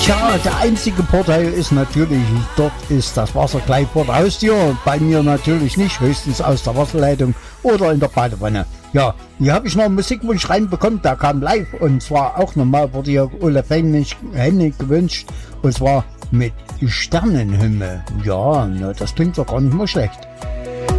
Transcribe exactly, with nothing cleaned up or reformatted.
Tja, der einzige Vorteil ist natürlich, dort ist das Wasser gleich vor der Haustür. Bei mir natürlich nicht, höchstens aus der Wasserleitung oder in der Badewanne. Ja, hier habe ich noch einen Musikwunsch reinbekommen, der kam live. Und zwar auch nochmal wurde hier Olaf Hennig gewünscht. Und zwar mit Sternenhimmel. Ja, na, das klingt doch gar nicht mal schlecht.